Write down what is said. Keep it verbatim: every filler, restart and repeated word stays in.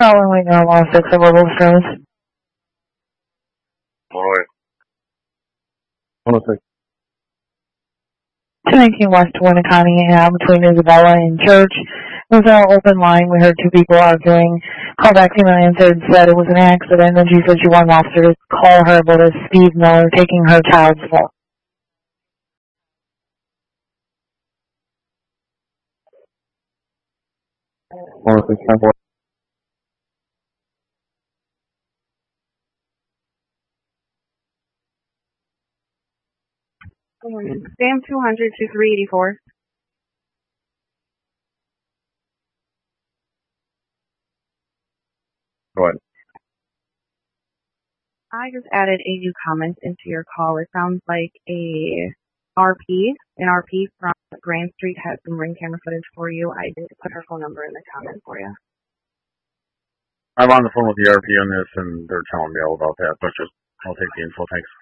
Calling right now, one six of Rebel Shows. one oh six. two nineteen West Winneconne Ave between Isabella and Church. It was our open line. We heard two people arguing. Called back female answered, said it was an accident, and she said she wanted an officer to call her about a Steve Miller taking her child's phone. one oh six ten four. Sam two hundred, two three eighty-four. Go ahead. I just added a new comment into your call. It sounds like a R P, an R P from Grand Street has some ring camera footage for you. I did put her phone number in the comment for you. I'm on the phone with the R P on this, and they're telling me all about that, but just, I'll take the info. Thanks.